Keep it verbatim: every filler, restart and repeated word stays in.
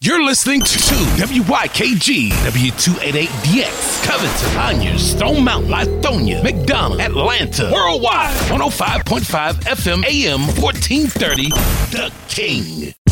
You're listening to W Y K G, W two eighty-eight D X, Covington, Conyers, Stone Mountain, Lithonia, McDonough, Atlanta, worldwide, one oh five point five F M, A M, fourteen thirty, The King.